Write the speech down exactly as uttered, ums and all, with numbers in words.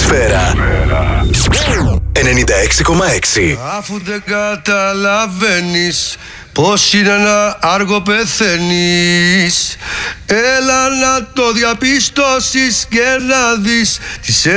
Ατμόσφαιρα ενενήντα έξι κόμμα έξι. Αφού δεν καταλαβαίνεις πως είναι να άργο πεθαίνεις, έλα να το διαπιστώσεις και να δεις τις